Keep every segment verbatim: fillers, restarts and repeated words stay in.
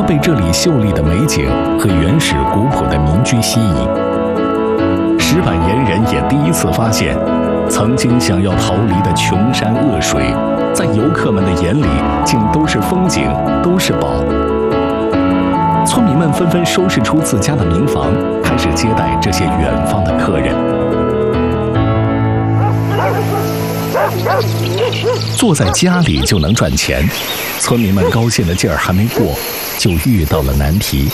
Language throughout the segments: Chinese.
被这里秀丽的美景和原始古朴的民居吸引。石板岩人也第一次发现，曾经想要逃离的穷山恶水，在游客们的眼里竟都是风景，都是宝。村民们纷纷收拾出自家的民房，开始接待这些远方的客人。坐在家里就能赚钱，村民们高兴的劲儿还没过，就遇到了难题。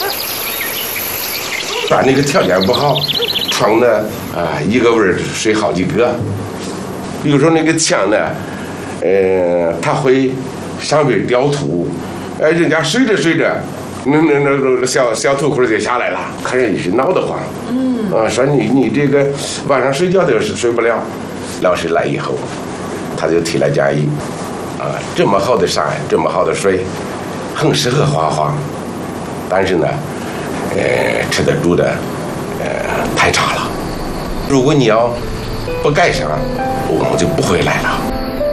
咱那个条件不好，床呢啊一个味儿睡好几个。比如说那个墙呢，呃，它会上边掉土，哎，人家睡着睡着，那那那那小小土块就下来了，看人是闹得慌。嗯。啊，说你你这个晚上睡觉都是睡不了。老师来以后，他就提了建议，啊，这么好的山，这么好的水，很适合画画，但是呢，呃，吃的住的，呃，太差了。如果你要不改善，我们就不会来了。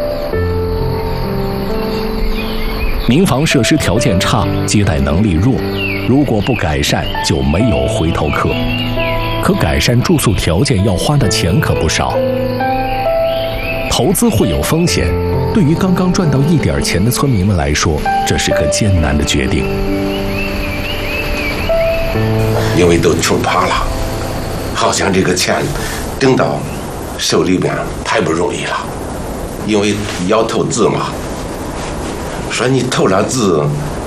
民房设施条件差，接待能力弱，如果不改善，就没有回头客。可改善住宿条件要花的钱可不少。投资会有风险，对于刚刚赚到一点钱的村民们来说，这是个艰难的决定。 因为都穷怕了，好像这个钱挣到手里边太不容易了，因为要投资嘛。说你投了资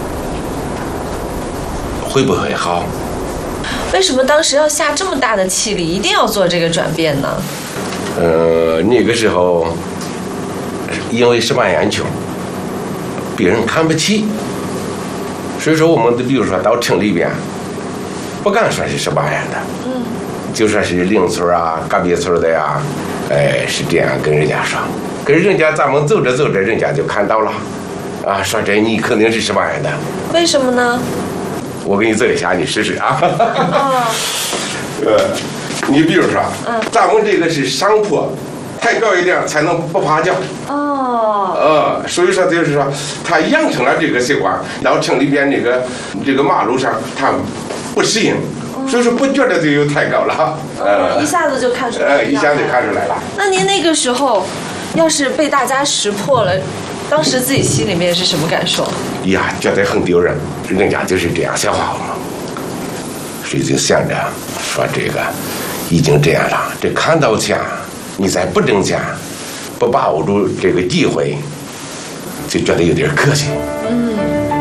会不会好？ 为什么当时要下这么大的气力，一定要做这个转变呢？ 呃，那个时候，因为石板岩穷，别人看不起，所以说我们比如说到城里边，不敢说是石板岩的，嗯，就说是邻村啊、隔壁村的呀，哎，是这样跟人家说，跟人家咱们走着走着，人家就看到了，啊，说这你肯定是石板岩的。 为什么呢？ 我给你做一下，你试试啊。哦。呃。你比如说，嗯，咱们这个是上坡，太高一点才能不趴脚。哦。呃，所以说就是说，他养成了这个习惯，到城里边这个这个马路上，他不适应，嗯、所以说不觉得就有太高了。 呃、嗯，一下子就看出来了。 呃，一下子就看出来了。 那您那个时候，要是被大家识破了，当时自己心里面是什么感受？ 呀，觉得很丢人，人家就是这样笑话我们，所以就想着说这个。已经这样了，这看到钱，你再不挣钱，不把握住这个机会，就觉得有点可惜。嗯。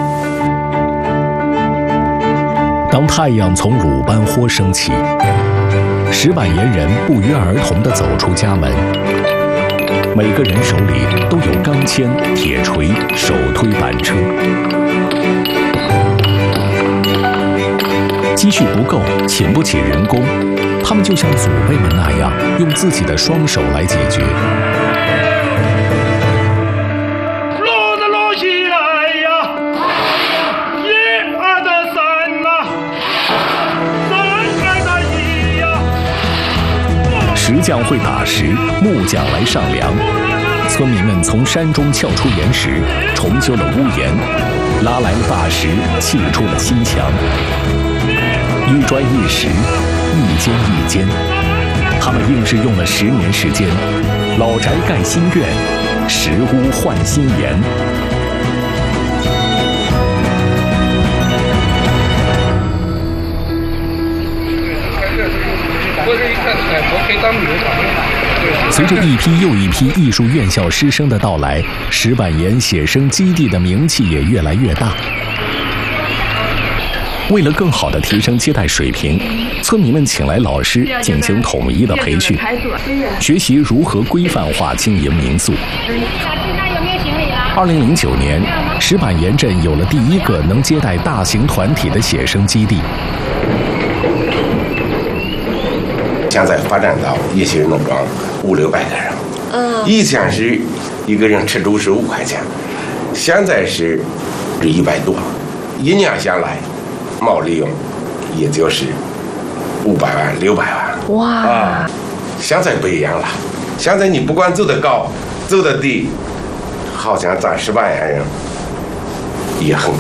当太阳从鲁班豁升起，石板岩人不约而同地走出家门，每个人手里都有钢钎、铁锤、手推板车。积蓄不够，请不起人工。他们就像祖辈们那样，用自己的双手来解决。 路的路起来呀，一二的三呐，三二的一呀。 石匠会打石，木匠来上梁。村民们从山中撬出岩石，重修了屋檐，拉来了大石，砌出了新墙。一砖一石。一间一间，他们硬是用了十年时间，老宅盖新院，石屋换新檐。随着一批又一批艺术院校师生的到来，石板岩写生基地的名气也越来越大。为了更好地提升接待水平，村民们请来老师进行统一的培训，学习如何规范化经营民宿。二零零九年，石板岩镇有了第一个能接待大型团体的写生基地。 现在发展到一些人能装五六百个人，嗯，以前是一个人吃住十五块钱，现在是是一百多，一年下来。毛利用也就是五百万、六百万。哇！啊，现在不一样了。现在你不管走得高、走得低，好像咱石板岩人也很